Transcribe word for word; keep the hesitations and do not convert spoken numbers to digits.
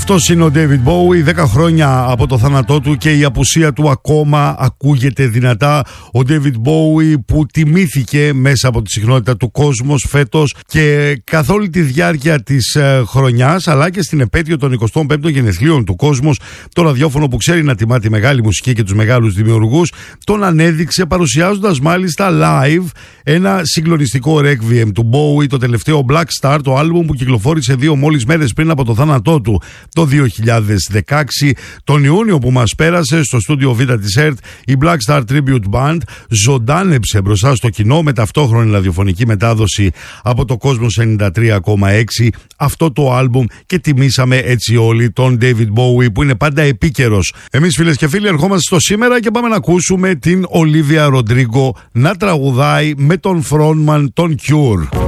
Αυτός είναι ο David Bowie, δέκα χρόνια από το θάνατό του και η απουσία του ακόμα ακούγεται δυνατά. Ο David Bowie που τιμήθηκε μέσα από τη συχνότητα του κόσμος φέτος και καθ' όλη τη διάρκεια της ε, χρονιάς, αλλά και στην επέτειο των εικοστών πέμπτων γενεθλίων του κόσμος, το ραδιόφωνο που ξέρει να τιμά τη μεγάλη μουσική και τους μεγάλους δημιουργούς, τον ανέδειξε παρουσιάζοντας μάλιστα live ένα συγκλονιστικό Requiem του Bowie, το τελευταίο Black Star, το άλμπουμ που κυκλοφόρησε δύο μόλις μέρες πριν από το θάνατό του το δύο χιλιάδες δεκαέξι. Τον Ιούνιο που μας πέρασε στο στούντιο Β της ΕΡΤ, η Black Star Tribute Band ζωντάνεψε μπροστά στο κοινό με ταυτόχρονη ραδιοφωνική μετάδοση από το Κόσμος ενενήντα τρία κόμμα έξι αυτό το άλμπουμ και τιμήσαμε έτσι όλοι τον David Bowie που είναι πάντα επίκαιρος. Εμείς φίλες και φίλοι ερχόμαστε στο σήμερα και πάμε να ακούσουμε την Olivia Rodrigo να τραγουδάει με τον frontman τον Cure.